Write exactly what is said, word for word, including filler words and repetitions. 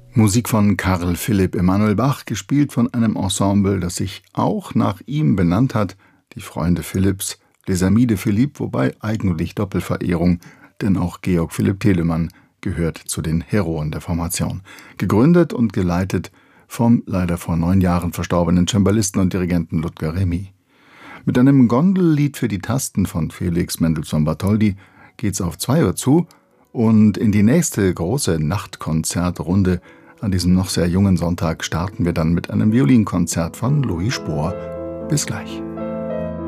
Musik von Carl Philipp Emanuel Bach, gespielt von einem Ensemble, das sich auch nach ihm benannt hat, die Freunde Philipps, Les Amis de Philippe, wobei eigentlich Doppelverehrung, denn auch Georg Philipp Telemann gehört zu den Heroen der Formation. Gegründet und geleitet vom leider vor neun Jahren verstorbenen Cembalisten und Dirigenten Ludger Remy. Mit einem Gondellied für die Tasten von Felix Mendelssohn Bartholdy geht's auf zwei Uhr zu und in die nächste große Nachtkonzertrunde an diesem noch sehr jungen Sonntag starten wir dann mit einem Violinkonzert von Louis Spohr. Bis gleich.